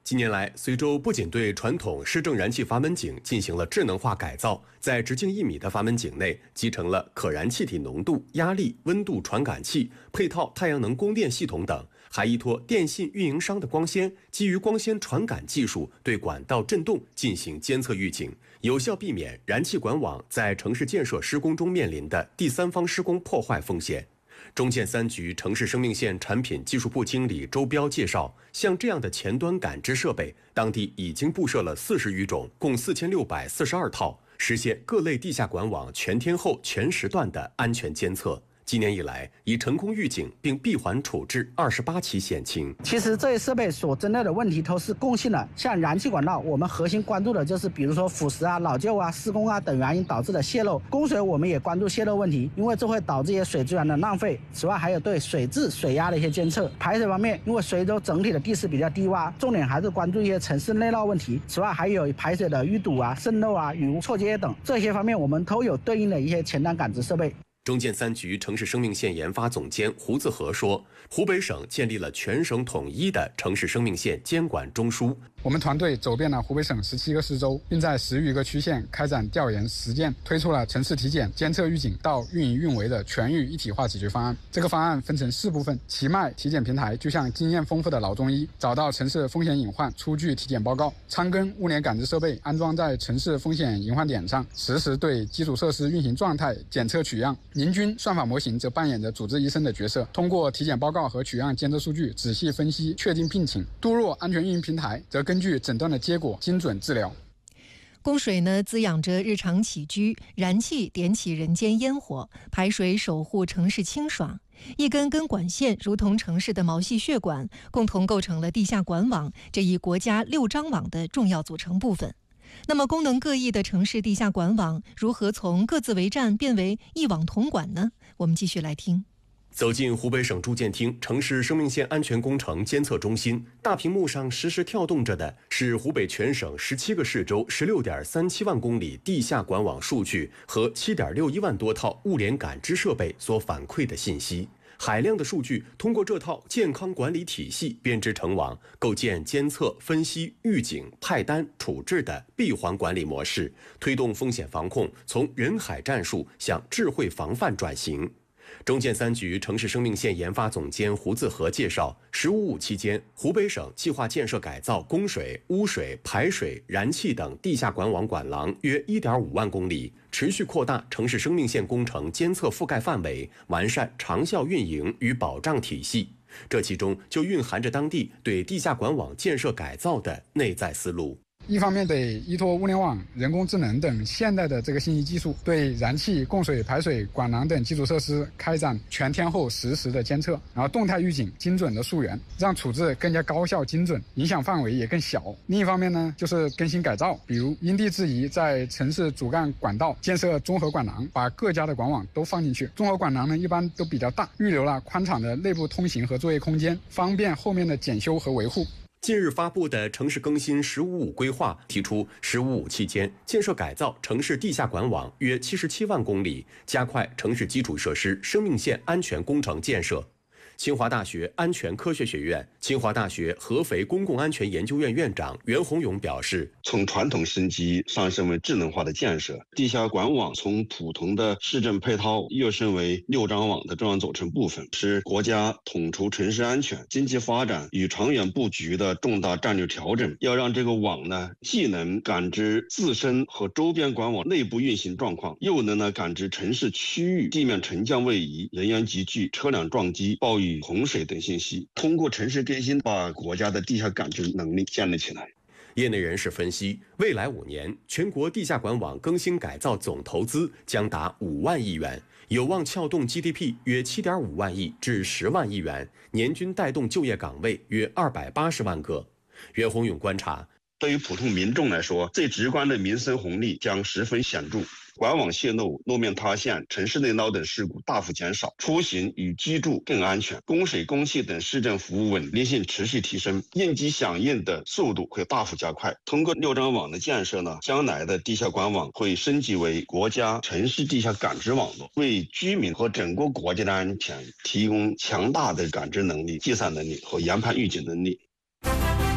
近年来，随州不仅对传统市政燃气阀门井进行了智能化改造，在直径1米的阀门井内集成了可燃气体浓度、压力、温度传感器，配套太阳能供电系统等，还依托电信运营商的光纤，基于光纤传感技术对管道振动进行监测预警，有效避免燃气管网在城市建设施工中面临的第三方施工破坏风险。中建3局城市生命线产品技术部经理周彪介绍，像这样的前端感知设备，当地已经布设了40余种，共4642套，实现各类地下管网全天候全时段的安全监测。今年以来，已成功预警并闭环处置28起险情。 其实这些设备所针对的问题都是共性的，像燃气管道，我们核心关注的就是比如说腐蚀啊、老旧啊、施工啊等原因导致的泄漏。供水我们也关注泄漏问题，因为这会导致一些水资源的浪费。此外，还有对水质、水压的一些监测。排水方面，因为随州整体的地势比较低洼，重点还是关注一些城市内涝问题。此外，还有排水的淤堵啊、渗漏啊、雨污错接等这些方面，我们都有对应的一些前端感知设备。 中建3局城市生命线研发总监胡子和说，湖北省建立了全省统一的城市生命线监管中枢。 我们团队走遍了湖北省17个市州，并在10余个区县开展调研实践，推出了城市体检、监测预警到运营运维的全域一体化解决方案。这个方案分成4部分，其迈体检平台就像经验丰富的老中医，找到城市风险隐患，出具体检报告；昌根物联感知设备安装在城市风险隐患点上，实时对基础设施运行状态检测取样。宁军算法模型则扮演着主治医生的角色，通过体检报告和取样监测数据仔细分析，确定病情。都若安全运营平台则根据诊断的结果精准治疗。 供水呢，滋养着日常起居；燃气点起人间烟火，排水守护城市清爽。一根根管线如同城市的毛细血管，共同构成了地下管网这一国家6张网的重要组成部分。那么功能各异的城市地下管网如何从各自为战变为一网统管呢？我们继续来听。 走进湖北省住建厅城市生命线安全工程监测中心，大屏幕上实时跳动着的是湖北全省17个市州 16.37 万公里地下管网数据和 7.61 万多套物联感知设备所反馈的信息。海量的数据通过这套健康管理体系编织成网，构建监测、分析、预警、派单、处置的闭环管理模式，推动风险防控从人海战术向智慧防范转型。中建3局城市生命线研发总监胡自和介绍，“15+5”期间，湖北省计划建设改造供水、污水、排水、燃气等地下管网管廊约1.5万公里，持续扩大城市生命线工程监测覆盖范围，完善长效运营与保障体系。这其中就蕴含着当地对地下管网建设改造的内在思路。 一方面得依托物联网、人工智能等现代的这个信息技术，对燃气、供水、排水、管廊等基础设施开展全天候实时的监测，然后动态预警、精准的溯源，让处置更加高效精准，影响范围也更小。另一方面呢，就是更新改造，比如因地制宜，在城市主干管道建设综合管廊，把各家的管网都放进去。综合管廊呢，一般都比较大，预留了宽敞的内部通行和作业空间，方便后面的检修和维护。 近日发布的城市更新“15+5”规划提出，“15+5”期间建设改造城市地下管网约77万公里，加快城市基础设施生命线安全工程建设。清华大学安全科学学院、清华大学合肥公共安全研究院院长袁宏勇表示， 从传统升级上升为智能化的建设，地下管网从普通的市政配套跃升为6张网的重要组成部分，是国家统筹城市安全、经济发展与长远布局的重大战略调整。要让这个网呢，既能感知自身和周边管网内部运行状况，又能感知城市区域地面沉降位移、人员集聚、车辆撞击、暴雨、洪水等信息，通过城市更新把国家的地下感知能力建立起来。 业内人士分析，未来5年全国地下管网更新改造总投资将达5万亿元，有望撬动 GDP 约7.5万亿至10万亿元，年均带动就业岗位约280万个。袁宏勇观察， 对于普通民众来说，最直观的民生红利将十分显著。管网泄漏、路面塌陷、城市内涝等事故大幅减少，出行与居住更安全，供水、供气等市政服务稳定性持续提升，应急响应的速度会大幅加快。通过6张网的建设呢，将来的地下管网会升级为国家城市地下感知网络，为居民和整个国家的安全提供强大的感知能力、计算能力和研判预警能力。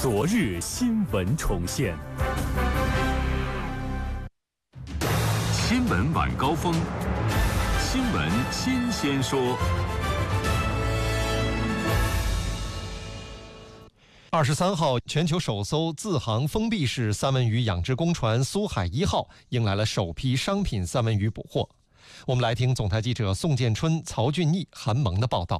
昨日新闻重现。新闻晚高峰，新闻新鲜说。 23号，全球首艘自航封闭式三文鱼养殖公船苏海1号迎来了首批商品三文鱼捕获。我们来听总台记者宋建春、曹俊义、韩萌的报道。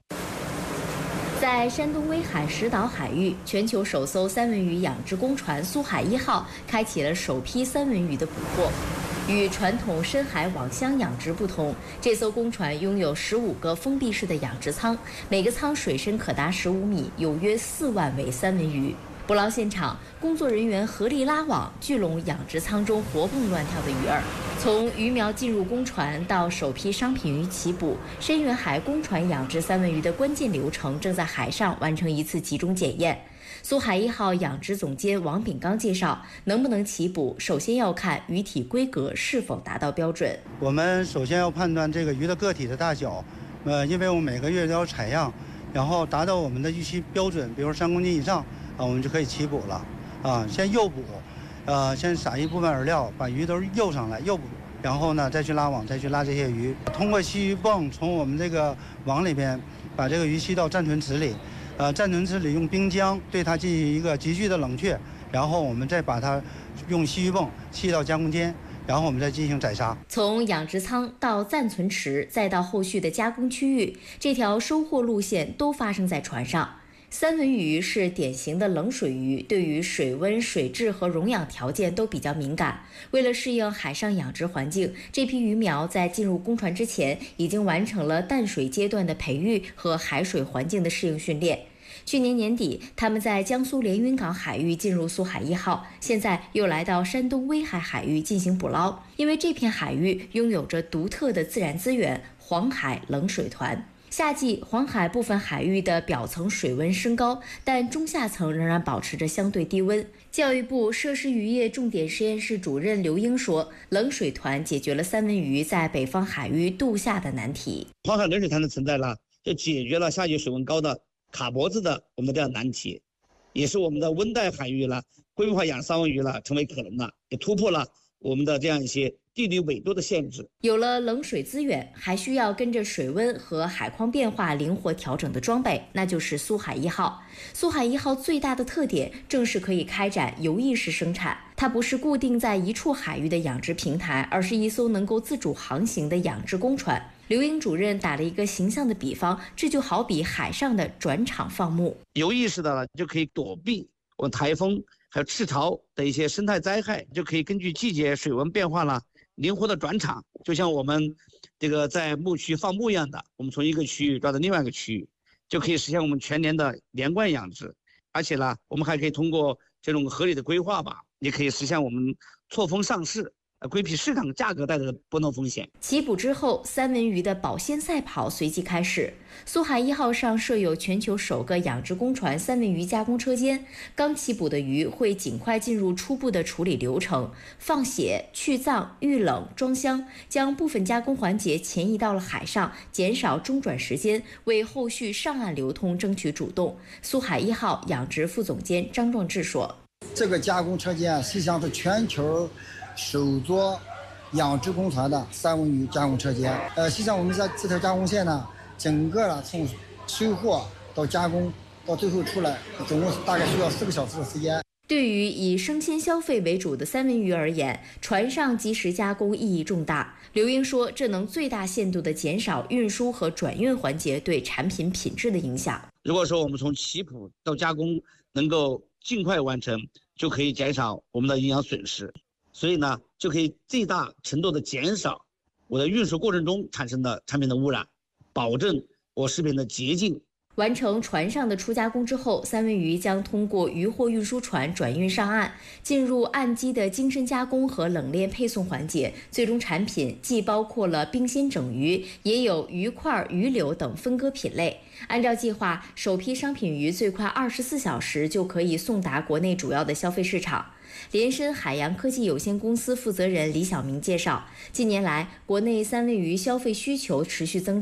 在山东威海石岛海域，全球首艘三文鱼养殖公船苏海1号开启了首批三文鱼的捕获。与传统深海网箱养殖不同，这艘公船拥有15个封闭式的养殖舱，每个舱水深可达15米，有约4万尾三文鱼。捕捞现场，工作人员合力拉网，聚拢养殖舱中活蹦乱跳的鱼儿。从鱼苗进入公船到首批商品鱼起捕，深远海公船养殖三文鱼的关键流程正在海上完成一次集中检验。苏海1号养殖总监王炳刚介绍，能不能起捕，首先要看鱼体规格是否达到标准。 我们首先要判断这个鱼的个体的大小，因为我们每个月都要采样，然后达到我们的预期标准，比如3公斤以上，我们就可以起捕了。先诱捕，先撒一部分饵料，把鱼都诱上来，诱捕，然后呢再去拉网，再去拉这些鱼。通过吸鱼泵从我们这个网里边把这个鱼吸到暂存池里。暂存池里用冰浆对它进行一个急剧的冷却，然后我们再把它用吸鱼泵吸到加工间，然后我们再进行宰杀。 从养殖舱到暂存池，再到后续的加工区域，这条收获路线都发生在船上。三文鱼是典型的冷水鱼，对于水温、水质和溶氧条件都比较敏感。为了适应海上养殖环境，这批鱼苗在进入公船之前，已经完成了淡水阶段的培育和海水环境的适应训练。去年年底，他们在江苏连云港海域进入苏海1号，现在又来到山东威海海域进行捕捞。因为这片海域拥有着独特的自然资源——黄海冷水团。夏季，黄海部分海域的表层水温升高，但中下层仍然保持着相对低温。教育部设施渔业重点实验室主任刘英说，冷水团解决了三文鱼在北方海域度夏的难题。 黄海冷水团的存在呢，就解决了夏季水温高的卡脖子的我们的这样难题，也是我们的温带海域了规模化养三文鱼了成为可能了，也突破了我们的这样一些地理纬度的限制。 有了冷水资源，还需要跟着水温和海况变化灵活调整的装备，那就是苏海1号。苏海1号最大的特点正是可以开展游弋式生产，它不是固定在一处海域的养殖平台，而是一艘能够自主航行的养殖公船。刘英主任打了一个形象的比方，这就好比海上的转场放牧。 游弋式的呢，就可以躲避我们台风还有赤潮的一些生态灾害，就可以根据季节水温变化了灵活的转场，就像我们这个在牧区放牧一样的，我们从一个区域转到另外一个区域，就可以实现我们全年的连贯养殖。而且呢，我们还可以通过这种合理的规划吧，也可以实现我们错峰上市，规避市场价格带来的波动风险。 起捕之后，三文鱼的保鲜赛跑随即开始。苏海1号上设有全球首个养殖公船三文鱼加工车间，刚起捕的鱼会尽快进入初步的处理流程，放血、去脏、预冷、装箱，将部分加工环节前移到了海上，减少中转时间，为后续上岸流通争取主动。苏海1号养殖副总监张壮志说：“ 这个加工车间实际上是全球首座养殖公船的三文鱼加工车间。实际上我们在这条加工线呢，整个从收获到加工到最后出来，总共大概需要4个小时的时间。” 对于以生鲜消费为主的三文鱼而言，船上及时加工意义重大。刘英说，这能最大限度地减少运输和转运环节对产品品质的影响。 如果说我们从起捕到加工能够尽快完成，就可以减少我们的营养损失，所以呢，就可以最大程度的减少我的运输过程中产生的产品的污染，保证我食品的洁净。 完成船上的初加工之后，三文鱼将通过渔货运输船转运上岸，进入岸基的精深加工和冷链配送环节。最终产品既包括了冰鲜整鱼，也有鱼块、鱼柳等分割品类。按照计划，首批商品鱼最快24小时就可以送达国内主要的消费市场。联深海洋科技有限公司负责人李晓明介绍，近年来国内三文鱼消费需求持续增长，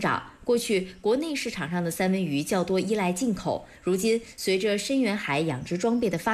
过去，国内市场上的三文鱼较多依赖进口，如今随着深远海养殖装备的发